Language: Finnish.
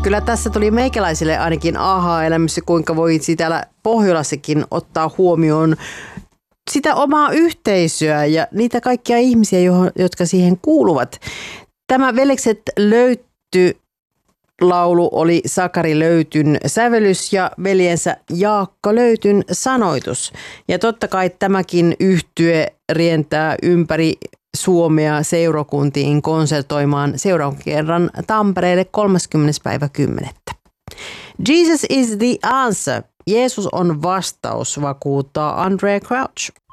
Kyllä tässä tuli meikäläisille ainakin aha-elämys, kuinka voi täällä Pohjolassakin ottaa huomioon sitä omaa yhteisöä ja niitä kaikkia ihmisiä, jotka siihen kuuluvat. Tämä Veljekset löytty laulu oli Sakari Löytyn sävellys ja veljensä Jaakko Löytyn sanoitus. Ja totta kai tämäkin yhtye rientää ympäri Suomea seurakuntiin konsertoimaan seuraavan kerran Tampereelle 30.10. Jesus is the answer. Jeesus on vastaus, vakuuttaa Andrea Crouch.